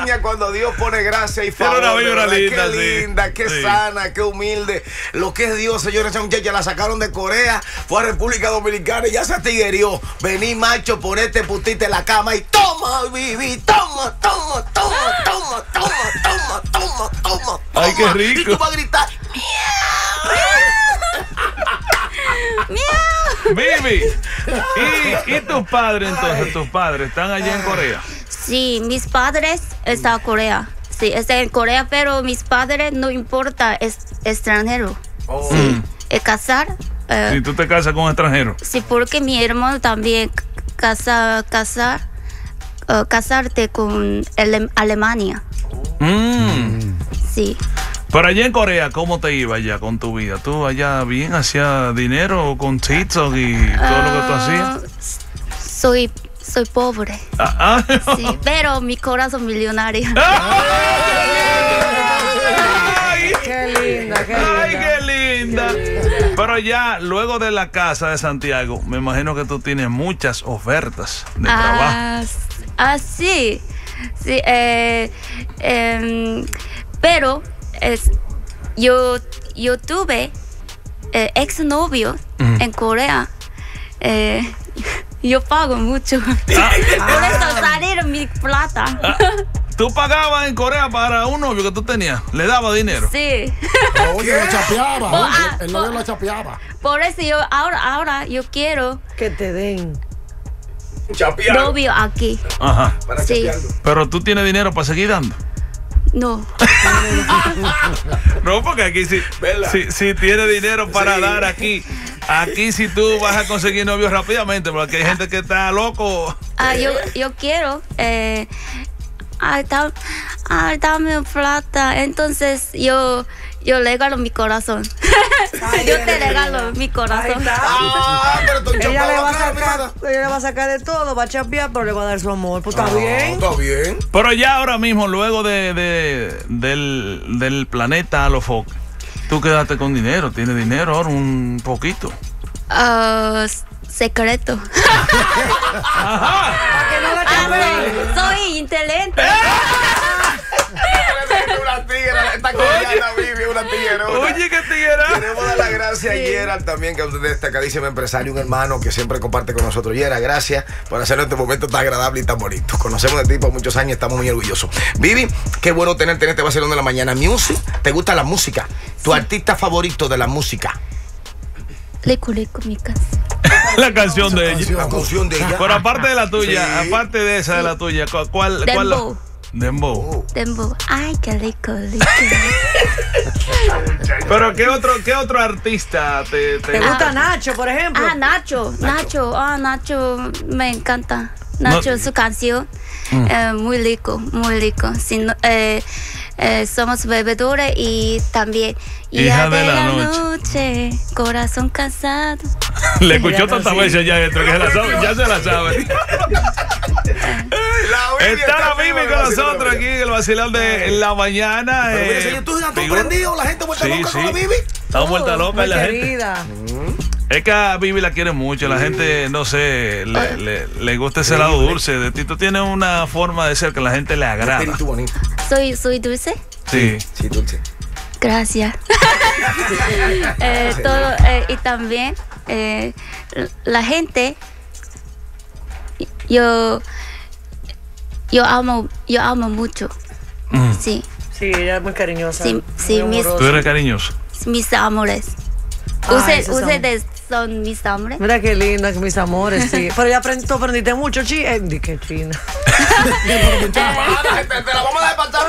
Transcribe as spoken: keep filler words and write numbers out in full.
niña cuando Dios pone gracia y favor. Era una vibra linda, qué linda, sí. qué sí. sana, qué humilde. Lo que es Dios, señores, esa muchacha la sacaron de Corea, fue a República Dominicana y ya se atiguerió. Vení, macho, ponete putita en la cama y toma, Vivi, toma, toma, toma, toma, toma, toma, toma, toma. Ay, qué rico. Y tú vas a gritar, Vivi, ¿y, y tus padres entonces? ¿Tus padres están allá en Corea? Sí, mis padres están en Corea. Sí, están en Corea, pero mis padres no importa, es extranjero. Oh. Sí, Mm. eh, casar. eh, Si tú te casas con un extranjero. sí, porque mi hermano también casa, casar, eh, casarte con ele- Alemania. Mm. Sí. Pero allá en Corea, ¿cómo te iba allá con tu vida? ¿Tú allá bien hacías dinero con TikTok y todo lo que tú hacías? Ah, soy, soy pobre. Ah, ah. Sí, pero mi corazón millonario. ¡Ay! Qué linda, qué linda. ¡Ay, qué linda! Pero ya, luego de la casa de Santiago, me imagino que tú tienes muchas ofertas de trabajo. Ah, ah, sí. Sí, eh, em, pero es, yo, yo tuve eh, exnovio Ujú. en Corea. Eh, yo pago mucho. Por eso salieron mi plata. Ah, ¿tú pagabas en Corea para un novio que tú tenías? ¿Le daba dinero? Sí. Oye, lo chapeaba. Oh, ah, el novio oh. lo chapeaba. Por eso yo ahora, ahora yo quiero Que te den. chapeado. novio aquí. Ajá. Para Sí. chapearlo. Pero tú tienes dinero para seguir dando. No. No, porque aquí sí, ¿Verdad? si, si tienes dinero para Sí. dar aquí, aquí sí tú vas a conseguir novios rápidamente, porque hay gente que está loco. Ah, yo, yo quiero. Eh, ay, da- ay, dame plata. Entonces yo, yo regalo mi corazón. Ay, yo qué te linda. regalo mi Ahí corazón. está. Ah, pero tú Ella le va a chapeado, sacar, claro, ella le va a sacar de todo, va a chapear, pero le va a dar su amor. Pues está mira. bien. Ah, está bien. Pero ya ahora mismo, luego de, de- del, del planeta Alofoque, tú quedaste con dinero, tienes dinero ahora un poquito. Ah, secreto. Ajá. Para que no la Ah, chapeen. soy inteligente. Una tigre, esta coreana vive una tiguerona. Oye, qué tiguera. Queremos dar las gracias a Gerald también, que es un destacadísimo empresario, un hermano que siempre comparte con nosotros. Gerald, gracias por hacernos este momento tan agradable y tan bonito. Conocemos de ti por muchos años, estamos muy orgullosos. Vivi, qué bueno tenerte en este Vacilón de la Mañana. Music, ¿te gusta la música? ¿Tu artista favorito de la música? Leco, leco, mi casa. La canción de ella. La canción de ella. Pero aparte de la tuya, Sí. aparte de esa de la tuya, ¿cuál? cuál cuál la- Dembow. Dembow. Dembow. Ay, qué rico, rico. Pero ¿qué otro, qué otro artista te, te ¿Te gusta Nacho, por ejemplo? Ah, Nacho, Nacho, ah, Nacho, me encanta. Nacho, No- su canción, eh, muy rico, muy rico. Si no- eh, eh, somos bebedores y también Hija de la noche. noche, corazón casado. Le escuchó Ya no, tantas sí. veces ya dentro que se la sabe, ya se la sabe. La Vivi Está la viva Vivi en el con Vacilón de la nosotros aquí en el vacilón de la mañana. Pero mire, eh, señor, tú estás figura- prendido, la gente vuelta Sí, loca sí. con la Vivi. Está vuelta loca Muy la gente. querida. Es que a Vivi la quiere mucho, la gente, no sé, le, le, le gusta ese lado dulce de ti. Tú tienes una forma de ser que a la gente le agrada. Espíritu bonito. Soy, soy dulce. Sí. Sí, dulce. Gracias. Eh, todo, eh, y también eh, la gente, yo, yo amo, yo amo mucho. Mm. Sí, Sí, ella es muy cariñosa. Sí, sí, muy mis- Tú amorosa. eres cariñoso. mis amores. Ay, Usted- esos son- ustedes son mis amores. Mira qué linda, mis amores, sí. Pero ya aprendí, tú aprendiste mucho, chi. Eh, di que china. Te, te la vamos a despachar.